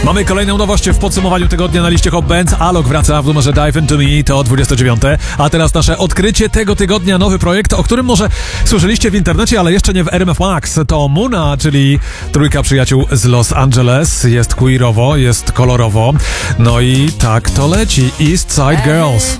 Mamy kolejną nowość w podsumowaniu tygodnia na liście Hot Bands. Alok wraca w numerze Dive Into Me, to 29. A teraz nasze odkrycie tego tygodnia, nowy projekt, o którym może słyszeliście w internecie, ale jeszcze nie w RMF Max. To Muna, czyli trójka przyjaciół z Los Angeles. Jest queerowo, jest kolorowo. No i tak to leci. East Side Girls.